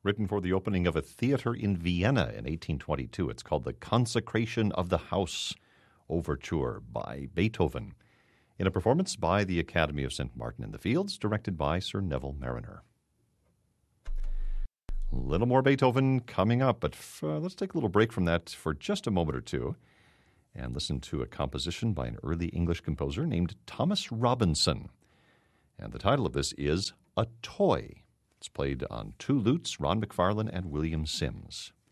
written for the opening of a theater in Vienna in 1822. It's called the Consecration of the House Overture by Beethoven, in a performance by the Academy of St. Martin in the Fields, directed by Sir Neville Mariner. A little more Beethoven coming up, but let's take a little break from that for just a moment or two and listen to a composition by an early English composer named Thomas Robinson. And the title of this is A Toy. It's played on two lutes, Ron McFarlane and William Sims.